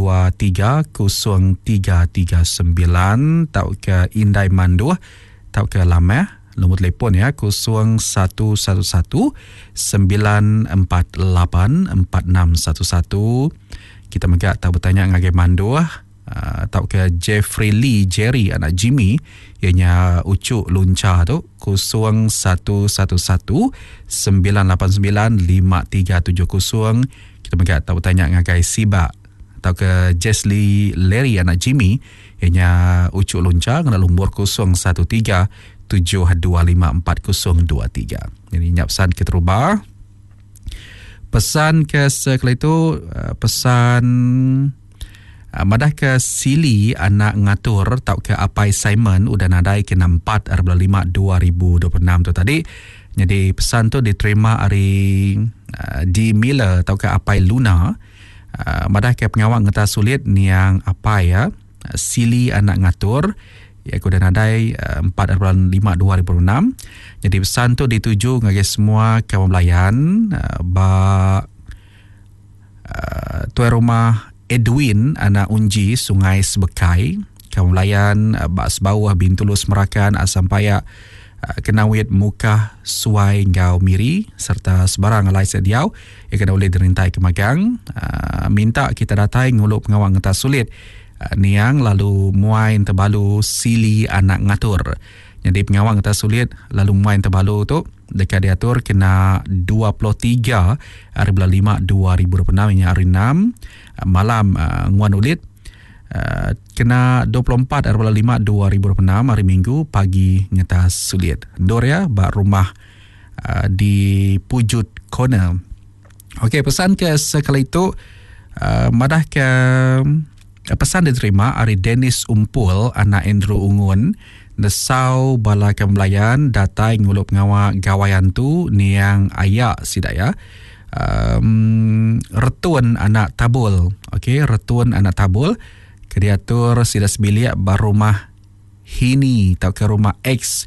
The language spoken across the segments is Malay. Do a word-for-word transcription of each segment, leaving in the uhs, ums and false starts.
dua tiga kosong tiga tiga sembilan atau ke Indai Manduh atau ke Lameh. Nombor telefon ya kosong satu satu satu sembilan empat lapan empat enam satu satu. Kita megak tahu bertanya ngagai Manduh uh, tahu ke Jeffrey Lee Jerry anak Jimmy ianya ucuk lunca tu kosong satu satu satu sembilan lapan sembilan lima tiga tujuh kosong. Kita megak tahu bertanya ngagai Siba tahu ke Jesly Larry anak Jimmy ianya ucuk lunca kena nombor kosong satu tiga tujuh dua lima empat kosong dua tiga. Jadi nyap pesan kita rubah. Pesan ke sekali itu uh, pesan uh, madah ke Sili anak ngatur tau ke Apai Simon udah nadai ke empat bulan lima dua ribu dua puluh enam tu tadi. Jadi pesan tu diterima hari uh, di Miller tau ke Apai Luna. Uh, madah ke pengawal ngata sulit ni yang Apai ya. Uh, Sili anak ngatur ya aku dah nadai uh, empat bulan lima dua ribu enam. Jadi pesan tu dituju ngagi semua kawan melayan uh, ba uh, tuan rumah Edwin anak Unji Sungai Sebekai, kawan melayan uh, ba sebawah Bintulus Merakan asam payak uh, kenawit muka suai ngau miri serta sebarang alai sediau yang kena boleh dirintai ke magang. Uh, minta kita datai nguluk pengawal ngata sulit uh, niang lalu muain terbalu Sili anak ngatur. Jadi pengawal kata sulit lalu main terbalu tu dekat diatur kena dua puluh tiga hari bulan lima dua ribu dua puluh enam ini hari enam malam uh, nguan ulit uh, kena dua puluh empat hari bulan lima dua ribu dua puluh enam hari Minggu pagi nyata sulit. Dor ya bak rumah uh, di Pujut Corner. Okey, pesan ke sekali itu uh, madah ke uh, pesan diterima hari Dennis Umpul anak Andrew Ungun Nesau bala kemelayan datai ngulup ngawa gawayan tu ni yang ayak sidaya um, retun anak tabul. Okey, retun anak tabul kediatur sida sebilik barumah hini tau ke rumah X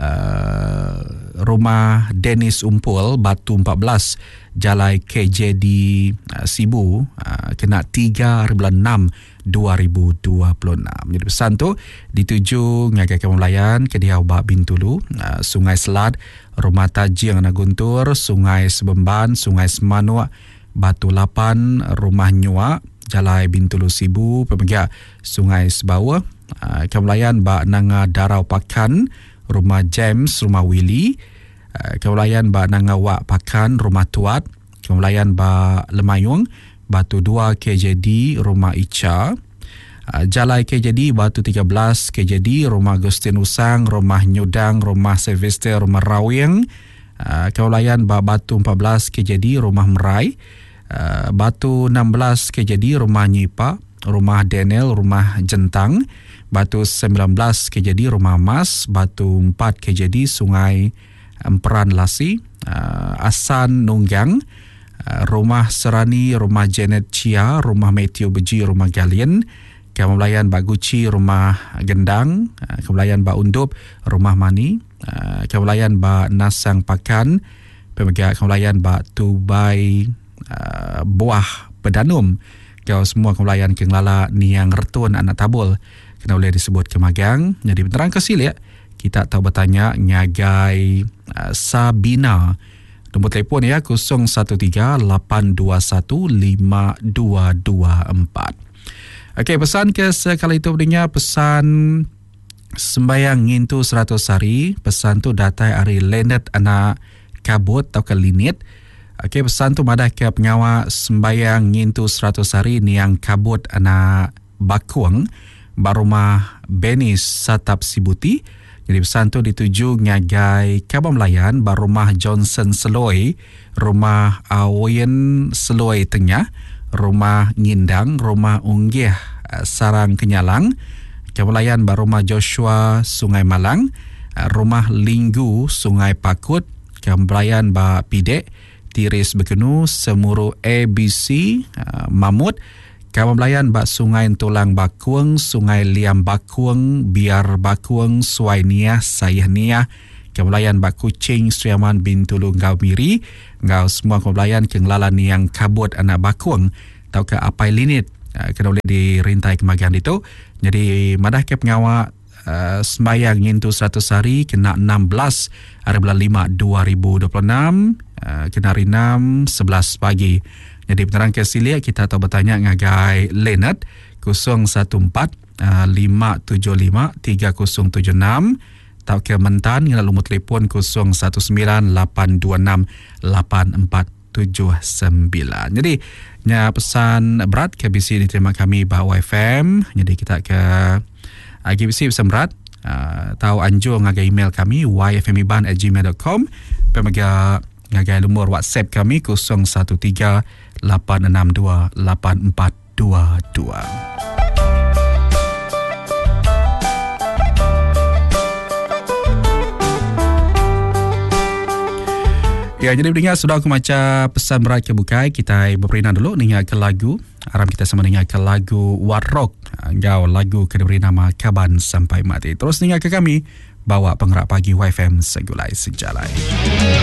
uh, rumah Dennis Umpul Batu empat belas Jalai K J D uh, Sibu uh, kena tiga hari bulan enam dua ribu dua puluh enam. Jadi pesan tu dituju ngagai kawan melayan ke Diau Bak Bintulu, uh, Sungai Selat, Rumah Taji yang nak Guntur, Sungai Sebemban, Sungai Semanuk, Batu Lapan, Rumah Nyuak, Jalai Bintulu Sibu, Pemegak Sungai Sebawa, uh, kawan melayan Bak Nanga Darau Pakan, Rumah James, Rumah Willy, uh, kawan melayan Bak Nanga Wak Pakan, Rumah Tuat, kawan melayan Bak Lemayung, Batu dua K J D Rumah Ica, uh, Jalai K J D Batu tiga belas K J D Rumah Agustin Usang, Rumah Nyudang, Rumah Sylvester, Rumah Rawing, uh, Kaulayan Batu empat belas K J D Rumah Merai, uh, Batu enam belas K J D Rumah Nyipa, Rumah Daniel, Rumah Jentang, Batu sembilan belas K J D Rumah Mas, Batu empat K J D Sungai Emperan Lasi, uh, Asan Nunggang, Rumah Serani, Rumah Janet Chia, Rumah Matthew Beji, Rumah Galian, Kemelayan Bak Guci, Rumah Gendang, Kemelayan Bak Undup, Rumah Mani, Kemelayan Bak Nasang Pakan, Pemegak Kemelayan Bak Tubai uh, Buah Pedanum. Kau semua Kemelayan Kenglala Niang Retun anak tabul kena boleh disebut ke magang. Jadi beneran kesil ya. Kita tahu bertanya ngagai uh, Sabina. Nombor telefon ya kosong satu tiga lapan dua satu lima dua dua empat. Okey, pesan ke sekali itu berinya pesan sembayang ngintu seratus hari. Pesan tu datai hari Leonard anak kabut atau ke linit. Okey, pesan tu madah ke pengawa sembayang ngintu seratus hari ni yang kabut anak Bakuang barumah Benis Satap Sibuti. Jadi pesan tu dituju ngagai Kabang Melayan barumah Johnson Seloi, rumah Awoyen Seloi Tengah, rumah Ngindang, rumah Unggih Sarang Kenyalang, Kabang Melayan barumah Joshua Sungai Malang, rumah Linggu Sungai Pakut, Kabang Melayan ba Pidek, Tiris Bekenu, Semuru A B C, Mamut, Kawan Melayan Bak Sungai Tulang Bakuang, Sungai Liam Bakuang, Biar Bakuang, Suai Niah, Sayah Niah, Kawan Melayan Bak Kucing, Sriaman Bintulu Ngau Miri, Ngau semua Kawan Melayan Kenglala Niang Kabut Anak Bakuang, tau ke Apai Linit, uh, kena boleh dirintai kemagan itu. Jadi madah ke pengawak uh, sembayang ngintu seratus hari kena enam belas hari bulan lima dua ribu dua puluh enam, uh, kena hari enam sebelas pagi. Jadi penerang ke silia kita tahu bertanya ngagai Leonard kosong satu empat lima tujuh lima tiga kosong tujuh enam, tahu ke Mentan dengan lumut telefon kosong satu sembilan lapan dua enam lapan empat tujuh sembilan. Jadi nya pesan berat ke B C diterima kami bahawa F M. Jadi kita ke uh, G B C pesan berat, uh, tahu anjur ngagai email kami y f m iban at gmail dot com, pemaga ngagai lumur WhatsApp kami kosong satu tiga lapan enam dua lapan empat dua dua. Ya, jadi dengar sudah aku macam pesan berat ke bukai, kita berinan dulu dengar ke lagu. Aram kita sama dengar ke lagu What Rock, gau lagu ke diberi nama Kaban Sampai Mati. Terus dengar ke kami bawa penggerak pagi Y F M Segulai Sejalai.